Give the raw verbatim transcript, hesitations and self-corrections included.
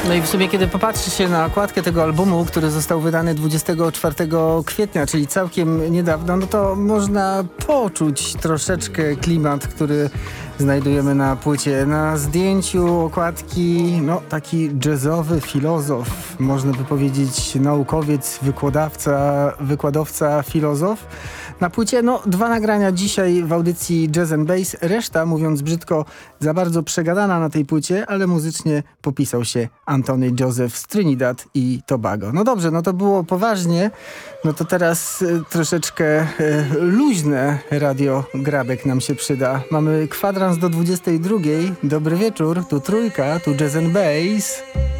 No i w sumie, kiedy popatrzy się na okładkę tego albumu, który został wydany dwudziestego czwartego kwietnia, czyli całkiem niedawno, no to można poczuć troszeczkę klimat, który znajdujemy na płycie. Na zdjęciu okładki, no taki jazzowy filozof, można by powiedzieć naukowiec, wykładowca, wykładowca, filozof. Na płycie, no dwa nagrania dzisiaj w audycji Jazz and Bass, reszta, mówiąc brzydko, za bardzo przegadana na tej płycie, ale muzycznie popisał się Anthony Joseph z Trinidad i Tobago. No dobrze, no to było poważnie, no to teraz y, troszeczkę y, luźne radio Grabek nam się przyda. Mamy kwadrans do dwudziestej drugiej. Dobry wieczór, tu Trójka, tu Jazz and Bass.